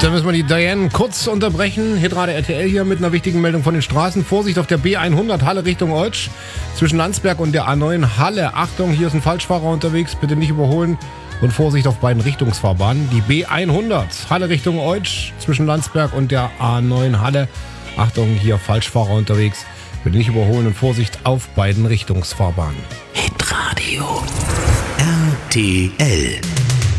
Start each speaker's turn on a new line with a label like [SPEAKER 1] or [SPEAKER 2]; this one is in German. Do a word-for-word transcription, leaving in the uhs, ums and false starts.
[SPEAKER 1] Da müssen wir die Diane kurz unterbrechen. Hitradio R T L hier mit einer wichtigen Meldung von den Straßen. Vorsicht auf der B hundert Halle Richtung Oltsch zwischen Landsberg und der A neun Halle. Achtung, hier ist ein Falschfahrer unterwegs, bitte nicht überholen. Und Vorsicht auf beiden Richtungsfahrbahnen. Die B hundert Halle Richtung Oltsch zwischen Landsberg und der A neun Halle. Achtung, hier Falschfahrer unterwegs, bitte nicht überholen und Vorsicht auf beiden Richtungsfahrbahnen.
[SPEAKER 2] Hitradio R T L